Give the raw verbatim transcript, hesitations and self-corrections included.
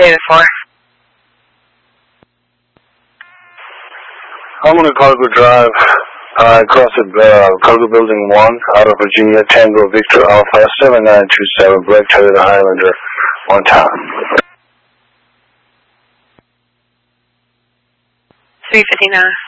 David four. I'm on Cargo Drive. I uh, crossed uh, Cargo Building one out of Virginia, Tango Victor Alpha seven nine two seven, Black Toyota Highlander, on time. three fifty-nine.